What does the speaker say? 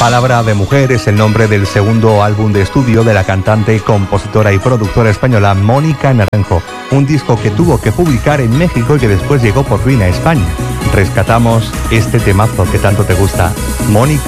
Palabra de mujer es el nombre del segundo álbum de estudio de la cantante, compositora y productora española Mónica Naranjo, un disco que tuvo que publicar en México y que después llegó por fin a España. Rescatamos este temazo que tanto te gusta, Mónica